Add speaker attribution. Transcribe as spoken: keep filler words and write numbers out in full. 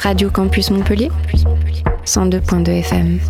Speaker 1: Radio Campus Montpellier, cent deux point deux F M.